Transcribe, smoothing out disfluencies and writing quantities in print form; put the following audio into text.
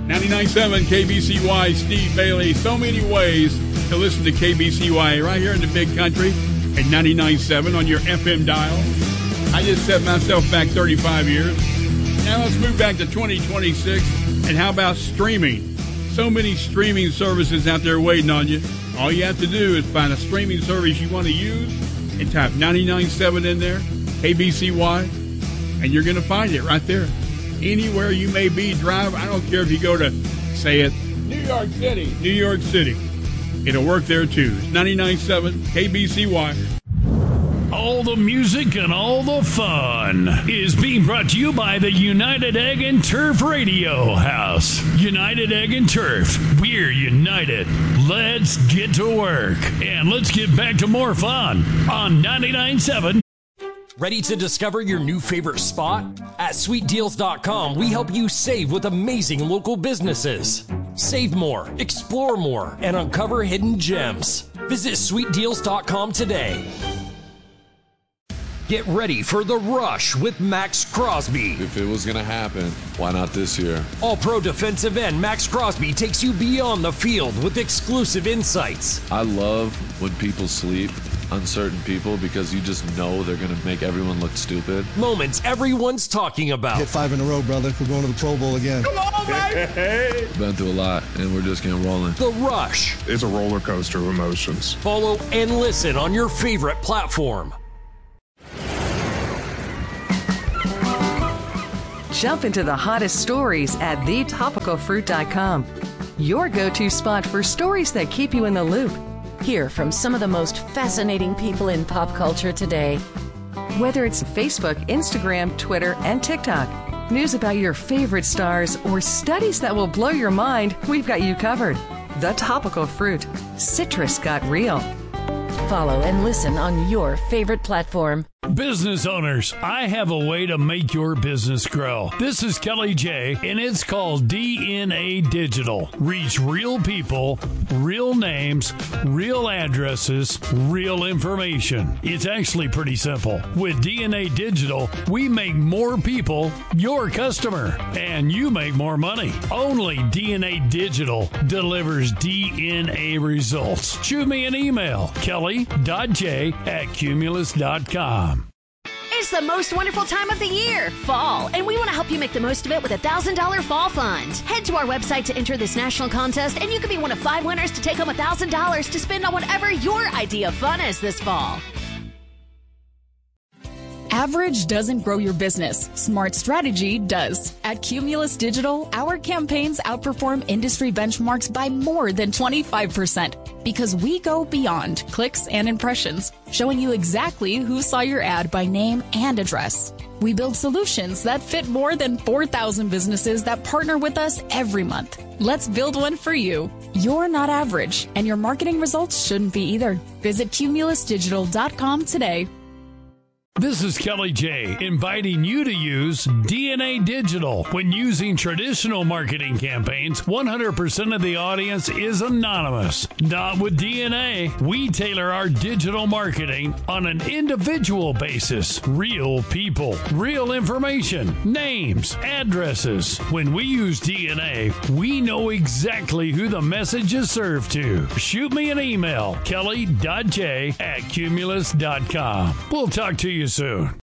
99.7 KBCY, Steve Bailey. So many ways to listen to KBCY right here in the big country at 99.7 on your FM dial. I just set myself back 35 years. Now let's move back to 2026. And how about streaming? So many streaming services out there waiting on you. All you have to do is find a streaming service you want to use and type 99.7 in there, KBCY, and you're going to find it right there. Anywhere you may be, drive. I don't care if you go to, say it, New York City. It'll work there too. It's 99.7 KBCY. All the music and all the fun is being brought to you by the United Egg and Turf Radio House. United Egg and Turf. We're united. Let's get to work. And let's get back to more fun on 99.7. Ready to discover your new favorite spot? At SweetDeals.com, we help you save with amazing local businesses. Save more, explore more, and uncover hidden gems. Visit SweetDeals.com today. Get ready for the rush with Max Crosby. If it was going to happen, why not this year? All-pro defensive end Max Crosby takes you beyond the field with exclusive insights. I love when people sleep, uncertain people, because you just know they're going to make everyone look stupid. Moments everyone's talking about. Hit 5 in a row, brother. We're going to the Pro Bowl again. Come on, baby! Been through a lot, and we're just getting rolling. The Rush. It's a roller coaster of emotions. Follow and listen on your favorite platform. Jump into the hottest stories at thetopicalfruit.com. Your go-to spot for stories that keep you in the loop. Hear from some of the most fascinating people in pop culture today. Whether it's Facebook, Instagram, Twitter, and TikTok, news about your favorite stars, or studies that will blow your mind, we've got you covered. The Topical Fruit. Citrus got real. Follow and listen on your favorite platform. Business owners, I have a way to make your business grow. This is Kelly J, and it's called DNA Digital. Reach real people, real names, real addresses, real information. It's actually pretty simple. With DNA Digital, we make more people your customer, and you make more money. Only DNA Digital delivers DNA results. Shoot me an email, kelly.j@cumulus.com. It's the most wonderful time of the year, fall, and we want to help you make the most of it with a $1,000 fall fund. Head to our website to enter this national contest, and you could be one of 5 winners to take home $1,000 to spend on whatever your idea of fun is this fall. Average doesn't grow your business. Smart strategy does. At Cumulus Digital, our campaigns outperform industry benchmarks by more than 25% because we go beyond clicks and impressions, showing you exactly who saw your ad by name and address. We build solutions that fit more than 4,000 businesses that partner with us every month. Let's build one for you. You're not average, and your marketing results shouldn't be either. Visit cumulusdigital.com today. This is Kelly J, inviting you to use DNA Digital. When using traditional marketing campaigns, 100% of the audience is anonymous. Not with DNA. We tailor our digital marketing on an individual basis. Real people, real information, names, addresses. When we use DNA, we know exactly who the message is served to. Shoot me an email, kelly.j@cumulus.com. We'll talk to you soon.